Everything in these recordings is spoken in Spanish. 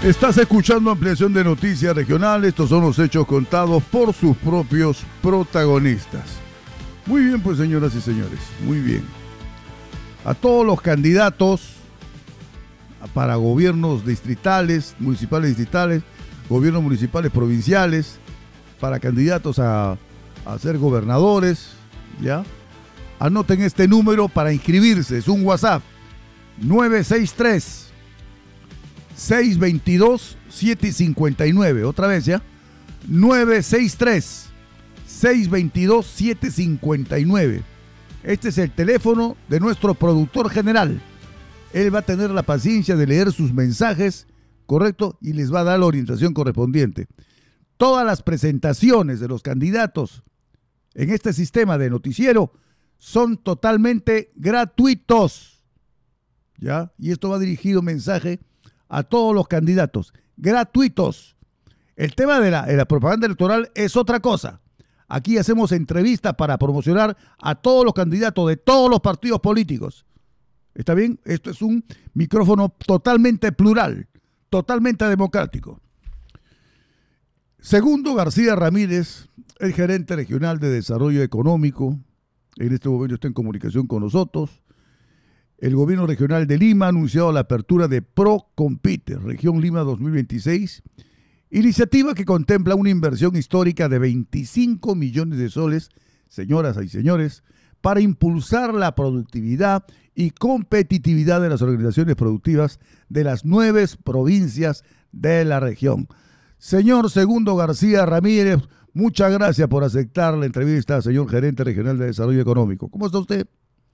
Estás escuchando ampliación de noticias regionales. Estos son los hechos contados por sus propios protagonistas. Muy bien, pues, señoras y señores, muy bien. A todos los candidatos para gobiernos distritales, municipales distritales, gobiernos municipales provinciales, para candidatos a ser gobernadores, ¿ya? Anoten este número para inscribirse, es un WhatsApp, 963-622-759, otra vez, ¿ya? 963-622-759. Este es el teléfono de nuestro productor general. Él va a tener la paciencia de leer sus mensajes, ¿correcto? Y les va a dar la orientación correspondiente. Todas las presentaciones de los candidatos en este sistema de noticiero son totalmente gratuitos, ¿ya? Y esto va dirigido mensaje a todos los candidatos, gratuitos. El tema de la propaganda electoral es otra cosa. Aquí hacemos entrevistas para promocionar a todos los candidatos de todos los partidos políticos. ¿Está bien? Esto es un micrófono totalmente plural, totalmente democrático. Segundo García Ramírez, el gerente regional de desarrollo económico, en este momento está en comunicación con nosotros. El gobierno regional de Lima ha anunciado la apertura de ProCompite, Región Lima 2026, iniciativa que contempla una inversión histórica de 25 millones de soles, señoras y señores, para impulsar la productividad y competitividad de las organizaciones productivas de las 9 provincias de la región. Señor Segundo García Ramírez, muchas gracias por aceptar la entrevista, señor gerente regional de desarrollo económico. ¿Cómo está usted?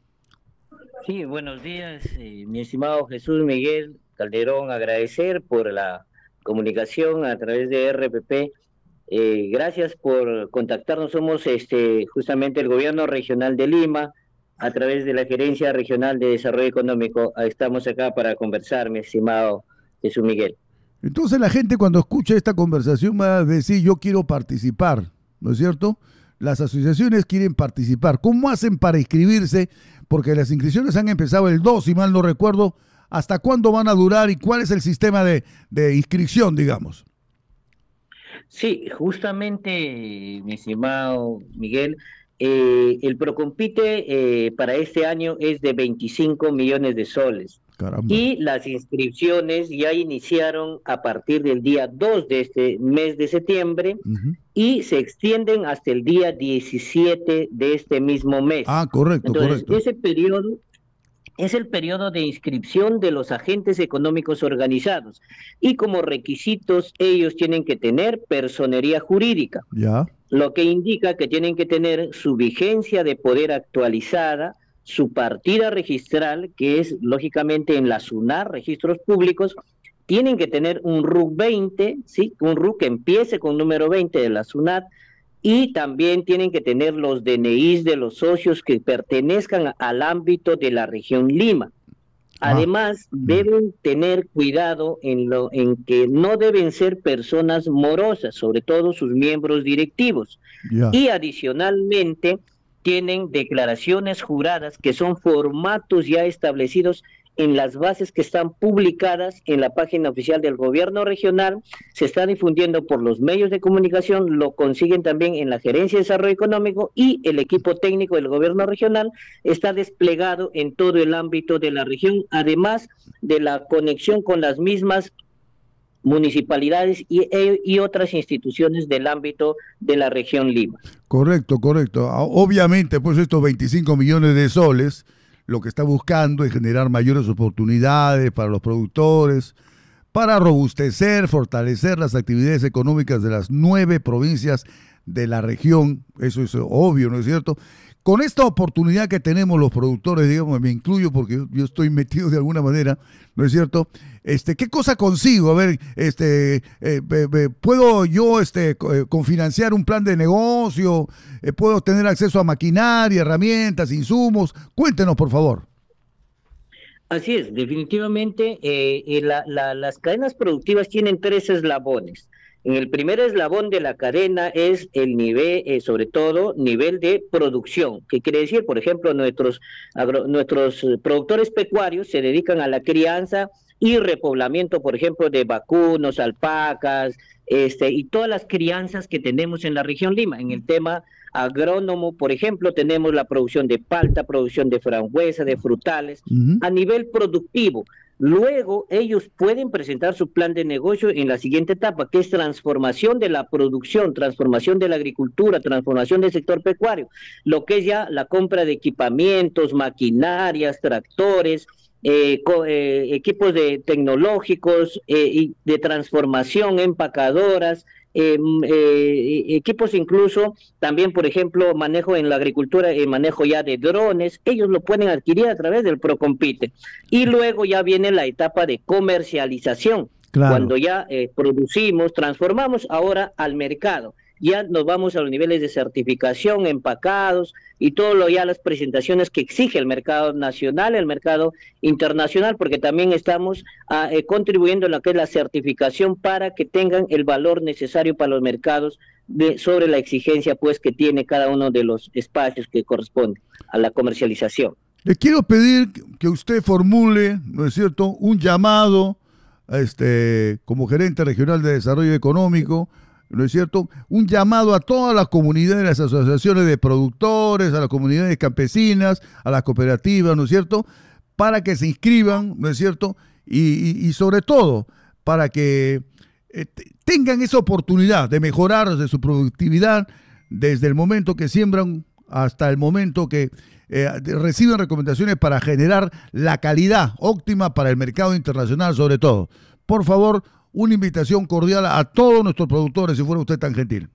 Sí, buenos días, mi estimado Jesús Miguel Calderón, agradecer por la comunicación a través de RPP. Gracias por contactarnos. Somos justamente el gobierno regional de Lima, a través de la Gerencia Regional de Desarrollo Económico. Estamos acá para conversar, mi estimado Jesús Miguel. Entonces la gente cuando escucha esta conversación va a decir, yo quiero participar, ¿no es cierto? Las asociaciones quieren participar. ¿Cómo hacen para inscribirse? Porque las inscripciones han empezado el 2, si mal no recuerdo. ¿Hasta cuándo van a durar y cuál es el sistema de inscripción, digamos? Sí, justamente, mi estimado Miguel, el Procompite para este año es de 25 millones de soles. Caramba. Y las inscripciones ya iniciaron a partir del día 2 de este mes de septiembre y se extienden hasta el día 17 de este mismo mes. Ah, correcto, entonces, correcto. Ese periodo es el periodo de inscripción de los agentes económicos organizados y como requisitos ellos tienen que tener personería jurídica, Ya. lo que indica que tienen que tener su vigencia de poder actualizada, su partida registral, que es lógicamente en la SUNAT, registros públicos, tienen que tener un RUC 20, ¿sí? Un RUC que empiece con número 20 de la SUNAT, y también tienen que tener los DNIs de los socios que pertenezcan al ámbito de la región Lima. Además, deben tener cuidado en que no deben ser personas morosas, sobre todo sus miembros directivos. Ya. Y adicionalmente, tienen declaraciones juradas que son formatos ya establecidos en las bases que están publicadas en la página oficial del gobierno regional, se está difundiendo por los medios de comunicación, lo consiguen también en la Gerencia de Desarrollo Económico y el equipo técnico del gobierno regional está desplegado en todo el ámbito de la región, además de la conexión con las mismas municipalidades y otras instituciones del ámbito de la región Lima. Correcto, correcto. Obviamente, pues estos 25 millones de soles, lo que está buscando es generar mayores oportunidades para los productores, para robustecer, fortalecer las actividades económicas de las 9 provincias de la región. Eso es obvio, ¿no es cierto? Con esta oportunidad que tenemos los productores, digamos, me incluyo porque yo estoy metido de alguna manera, ¿no es cierto? ¿Qué cosa consigo? A ver, ¿puedo yo confinanciar un plan de negocio? ¿Puedo tener acceso a maquinaria, herramientas, insumos? Cuéntenos, por favor. Así es, definitivamente las cadenas productivas tienen 3 eslabones. En el primer eslabón de la cadena es el nivel, sobre todo, nivel de producción. ¿Qué quiere decir? Por ejemplo, nuestros productores pecuarios se dedican a la crianza y repoblamiento, por ejemplo, de vacunos, alpacas, y todas las crianzas que tenemos en la región Lima. En el tema agrónomo, por ejemplo, tenemos la producción de palta, producción de frambuesa, de frutales, a nivel productivo. Luego ellos pueden presentar su plan de negocio en la siguiente etapa, que es transformación de la producción, transformación de la agricultura, transformación del sector pecuario, lo que es ya la compra de equipamientos, maquinarias, tractores, equipos tecnológicos y de transformación, empacadoras, equipos incluso también, por ejemplo, manejo en la agricultura, manejo ya de drones, ellos lo pueden adquirir a través del Procompite. Y luego ya viene la etapa de comercialización, claro, cuando ya producimos, transformamos ahora al mercado. Ya nos vamos a los niveles de certificación, empacados y todo ya las presentaciones que exige el mercado nacional, el mercado internacional, porque también estamos contribuyendo en lo que es la certificación para que tengan el valor necesario para los mercados sobre la exigencia pues que tiene cada uno de los espacios que corresponde a la comercialización. Le quiero pedir que usted formule, ¿no es cierto?, un llamado como gerente regional de desarrollo económico, ¿no es cierto?, un llamado a todas las comunidades, las asociaciones de productores, a las comunidades campesinas, a las cooperativas, ¿no es cierto?, para que se inscriban, ¿no es cierto?, y sobre todo para que tengan esa oportunidad de mejorar de su productividad desde el momento que siembran hasta el momento que reciben recomendaciones para generar la calidad óptima para el mercado internacional sobre todo. Por favor, una invitación cordial a todos nuestros productores, si fuera usted tan gentil.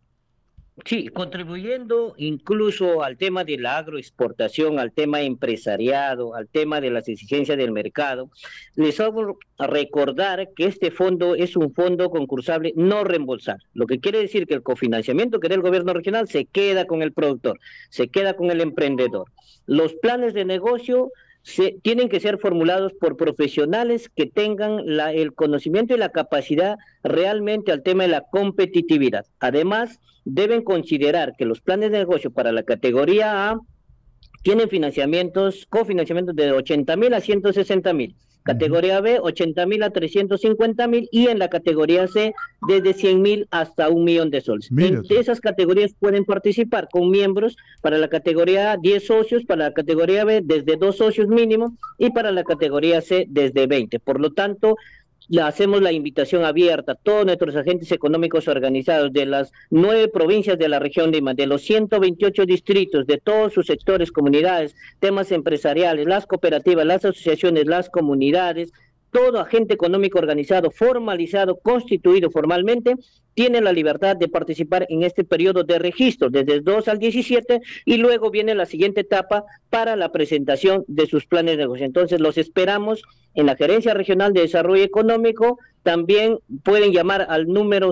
Sí, contribuyendo incluso al tema de la agroexportación, al tema empresariado, al tema de las exigencias del mercado, les hago recordar que este fondo es un fondo concursable no reembolsar, lo que quiere decir que el cofinanciamiento que da el gobierno regional se queda con el productor, se queda con el emprendedor. Los planes de negocio tienen que ser formulados por profesionales que tengan el conocimiento y la capacidad realmente al tema de la competitividad. Además, deben considerar que los planes de negocio para la categoría A tienen cofinanciamientos de 80.000 a 160.000. Categoría B, 80.000 a 350.000 y en la categoría C, desde 100.000 hasta 1.000.000 de soles. Entre esas categorías pueden participar con miembros para la categoría A, 10 socios, para la categoría B, desde 2 socios mínimo y para la categoría C, desde 20. Por lo tanto, hacemos la invitación abierta a todos nuestros agentes económicos organizados de las 9 provincias de la región de Lima, de los 128 distritos, de todos sus sectores, comunidades, temas empresariales, las cooperativas, las asociaciones, las comunidades, todo agente económico organizado, formalizado, constituido formalmente, tiene la libertad de participar en este periodo de registro, desde el 2 al 17, y luego viene la siguiente etapa para la presentación de sus planes de negocio. Entonces, los esperamos en la Gerencia Regional de Desarrollo Económico. También pueden llamar al número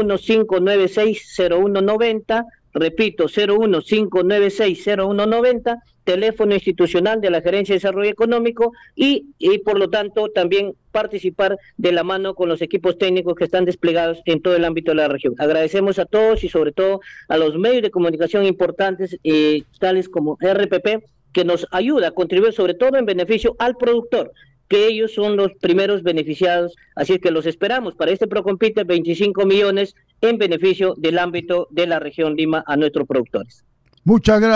015960190, repito, 015960190, teléfono institucional de la Gerencia de Desarrollo Económico y por lo tanto también participar de la mano con los equipos técnicos que están desplegados en todo el ámbito de la región. Agradecemos a todos y sobre todo a los medios de comunicación importantes, tales como RPP, que nos ayuda a contribuir sobre todo en beneficio al productor, que ellos son los primeros beneficiados, así es que los esperamos para este Procompite, 25 millones en beneficio del ámbito de la región Lima a nuestros productores. Muchas gracias.